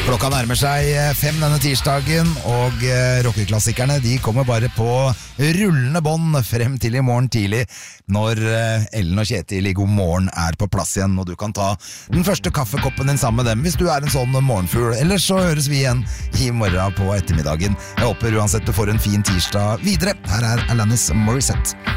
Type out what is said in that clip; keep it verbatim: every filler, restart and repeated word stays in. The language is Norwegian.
Klokka nærmer seg fem denne tirsdagen, og rockeklassikerne de kommer bare på rullende bånd frem til i morgen tidlig, når Ellen og Kjetil i God Morgen er på plass igjen, og du kan ta den første kaffekoppen din sammen med dem hvis du er en sånn morgenfugl. Ellers så høres vi igjen i morgen på ettermiddagen. Jeg håper uansett du får en fin tirsdag videre. Her er Alanis Morissette.